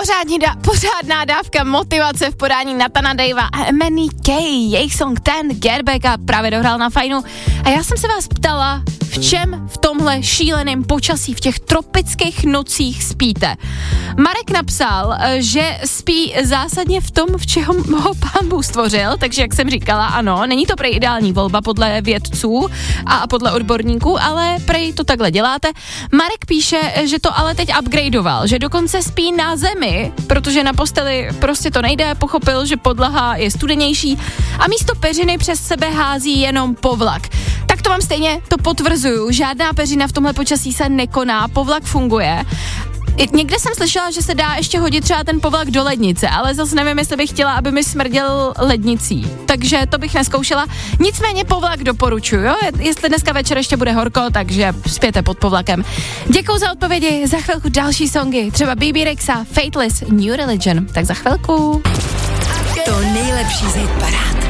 Pořádná dávka motivace v podání Nathana Davea a MNEK, jejich song Get Back Up právě dohrál na Fajnu. A já jsem se vás ptala, v čem v tomhle šíleném počasí, v těch tropických nocích spíte. Marek napsal, že spí zásadně v tom, v čem ho Pán Bůh stvořil, takže jak jsem říkala, ano, není to prej ideální volba podle vědců a podle odborníků, ale prej to takhle děláte. Marek píše, že to ale teď upgradeoval, že dokonce spí na zemi, protože na posteli prostě to nejde, pochopil, že podlaha je studenější a místo peřiny přes sebe hází jenom povlak. Tak to vám stejně to potvrzuju, žádná peřina v tomhle počasí se nekoná, povlak funguje. Někde jsem slyšela, že se dá ještě hodit třeba ten povlak do lednice, ale zase nevím, jestli bych chtěla, aby mi smrděl lednicí. Takže to bych neskoušela. Nicméně povlak doporučuji, jo? Jestli dneska večer ještě bude horko, takže spěte pod povlakem. Děkuju za odpovědi, za chvilku další songy, třeba BB Rexa, Fateless, New Religion. Tak za chvilku. To nejlepší z hitparád.